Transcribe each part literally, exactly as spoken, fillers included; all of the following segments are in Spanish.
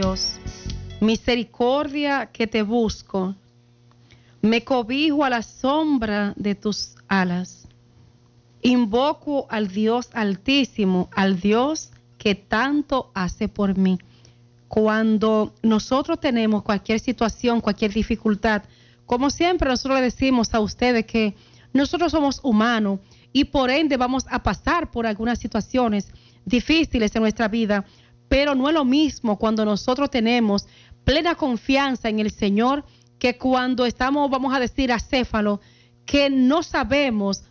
Dios, misericordia que te busco, me cobijo a la sombra de tus alas. Invoco al Dios Altísimo, al Dios que tanto hace por mí. Cuando nosotros tenemos cualquier situación, cualquier dificultad, como siempre nosotros le decimos a ustedes que nosotros somos humanos y por ende vamos a pasar por algunas situaciones difíciles en nuestra vida, pero no es lo mismo cuando nosotros tenemos plena confianza en el Señor que cuando estamos, vamos a decir, acéfalo, que no sabemos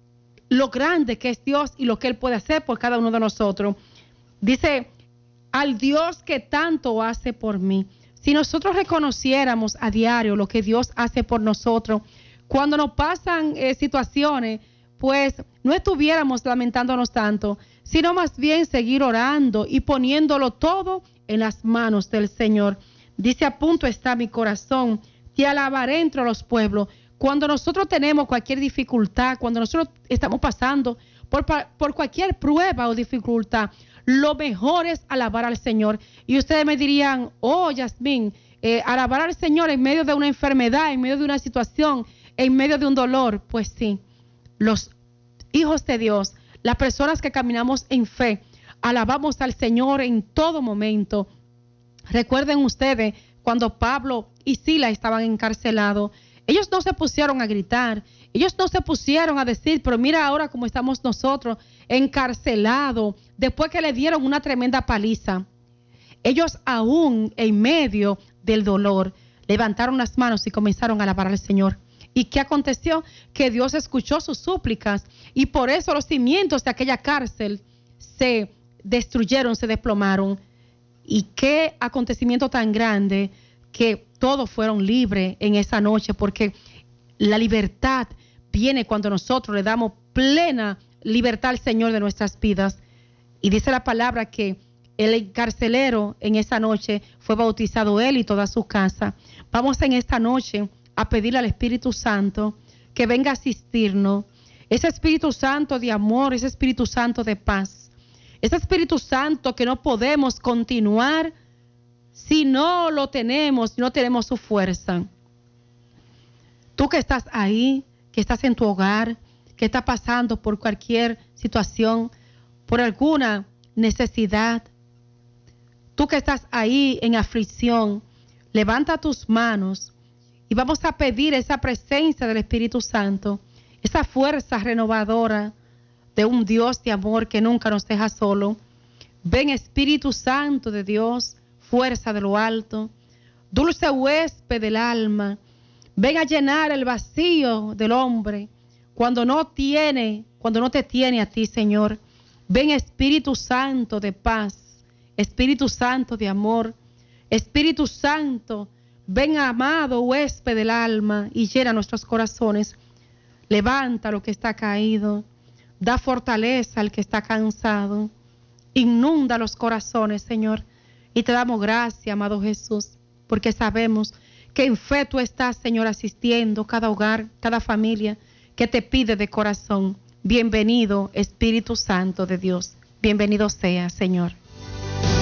lo grande que es Dios y lo que Él puede hacer por cada uno de nosotros. Dice, al Dios que tanto hace por mí. Si nosotros reconociéramos a diario lo que Dios hace por nosotros, cuando nos pasan eh, situaciones, pues no estuviéramos lamentándonos tanto, sino más bien seguir orando y poniéndolo todo en las manos del Señor. Dice, a punto está mi corazón, te alabaré entre los pueblos. Cuando nosotros tenemos cualquier dificultad, cuando nosotros estamos pasando por, por cualquier prueba o dificultad, lo mejor es alabar al Señor. Y ustedes me dirían, oh, Yasmín, eh, alabar al Señor en medio de una enfermedad, en medio de una situación, en medio de un dolor. Pues sí, los hijos de Dios, las personas que caminamos en fe, alabamos al Señor en todo momento. Recuerden ustedes cuando Pablo y Silas estaban encarcelados, ellos no se pusieron a gritar, ellos no se pusieron a decir, pero mira ahora cómo estamos nosotros encarcelados, después que le dieron una tremenda paliza. Ellos aún en medio del dolor levantaron las manos y comenzaron a alabar al Señor. ¿Y qué aconteció? Que Dios escuchó sus súplicas y por eso los cimientos de aquella cárcel se destruyeron, se desplomaron. Y qué acontecimiento tan grande que todos fueron libres en esa noche, porque la libertad viene cuando nosotros le damos plena libertad al Señor de nuestras vidas. Y dice la palabra que el carcelero en esa noche fue bautizado él y toda su casa. Vamos en esta noche a pedirle al Espíritu Santo que venga a asistirnos. Ese Espíritu Santo de amor, ese Espíritu Santo de paz. Ese Espíritu Santo que no podemos continuar si no lo tenemos, si no tenemos su fuerza. Tú que estás ahí, que estás en tu hogar, que estás pasando por cualquier situación, por alguna necesidad. Tú que estás ahí en aflicción, levanta tus manos y vamos a pedir esa presencia del Espíritu Santo, esa fuerza renovadora de un Dios de amor que nunca nos deja solo. Ven Espíritu Santo de Dios, fuerza de lo alto, dulce huésped del alma, ven a llenar el vacío del hombre cuando no tiene, cuando no te tiene a ti, Señor. Ven Espíritu Santo de paz, Espíritu Santo de amor, Espíritu Santo, ven amado huésped del alma y llena nuestros corazones. Levanta lo que está caído, da fortaleza al que está cansado, inunda los corazones, Señor. Y te damos gracias, amado Jesús, porque sabemos que en fe tú estás, Señor, asistiendo cada hogar, cada familia que te pide de corazón. Bienvenido, Espíritu Santo de Dios. Bienvenido sea, Señor.